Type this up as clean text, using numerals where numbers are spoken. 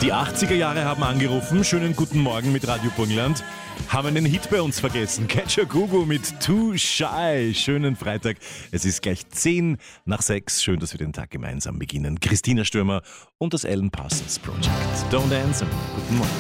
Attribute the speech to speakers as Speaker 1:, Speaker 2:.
Speaker 1: Die 80er Jahre haben angerufen. Schönen guten Morgen mit Radio Burgenland. Haben einen Hit bei uns vergessen. Catcher Gugu mit Too Shy. Schönen Freitag. Es ist gleich 10 nach 6. Schön, dass wir den Tag gemeinsam beginnen. Christina Stürmer und das Alan Parsons Project. Don't Answer. Guten Morgen.